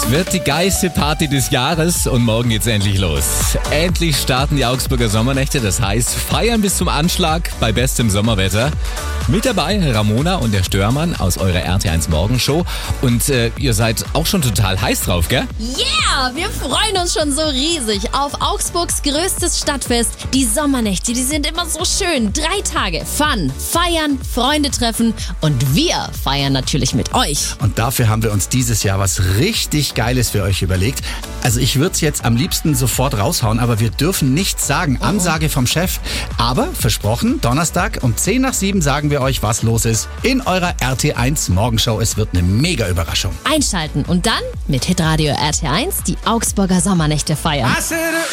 Es wird die geilste Party des Jahres und morgen geht's endlich los. Endlich starten die Augsburger Sommernächte, das heißt feiern bis zum Anschlag bei bestem Sommerwetter. Mit dabei Ramona und der Störmann aus eurer RT1 Morgenshow. Und ihr seid auch schon total heiß drauf, gell? Yeah, wir freuen uns schon so riesig auf Augsburgs größtes Stadtfest. Die Sommernächte, die sind immer so schön. 3 Tage Fun, feiern, Freunde treffen und wir feiern natürlich mit euch. Und dafür haben wir uns dieses Jahr was richtig Geiles für euch überlegt. Also ich würde es jetzt am liebsten sofort raushauen, aber wir dürfen nichts sagen. Ansage vom Chef. Aber versprochen, Donnerstag um 6:10 sagen wir euch, was los ist in eurer RT1 Morgenshow. Es wird eine mega Überraschung. Einschalten und dann mit Hitradio RT1 die Augsburger Sommernächte feiern.